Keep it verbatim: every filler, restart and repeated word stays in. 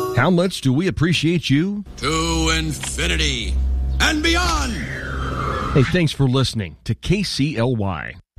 How much do we appreciate you? To infinity and beyond. Hey, thanks for listening to K C L Y.